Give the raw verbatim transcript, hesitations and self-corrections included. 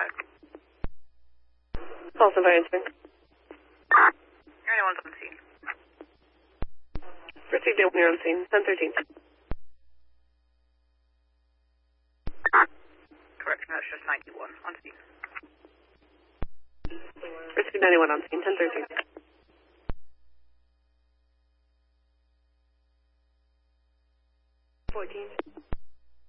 five. False and variance ring. Anyone's on scene. Received it when you're on scene. ten thirteen. Correct, no, it's just ninety-one on scene. Received ninety-one on scene. ten thirteen. fourteen.